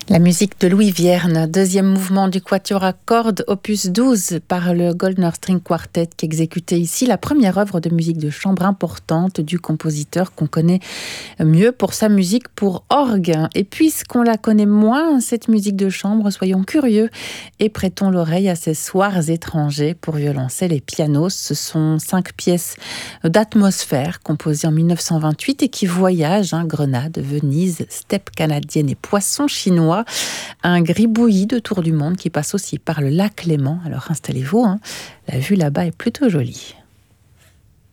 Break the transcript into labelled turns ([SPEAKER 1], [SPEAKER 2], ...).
[SPEAKER 1] La musique de Louis Vierne, deuxième mouvement du quatuor à cordes, opus 12 par le Goldner String Quartet qui exécutait ici la première œuvre de musique de chambre importante du compositeur qu'on connaît mieux pour sa musique pour orgue. Et puisqu'on la connaît moins, cette musique de chambre, soyons curieux et prêtons l'oreille à ces soirs étrangers pour violoncelle et piano. Ce sont 5 pièces d'atmosphère composées en 1928 et qui voyagent, Grenade, Venise, steppe canadienne et poissons chinois. Un gribouillis de tour du monde qui passe aussi par le lac Léman. Alors installez-vous, la vue là-bas est plutôt jolie.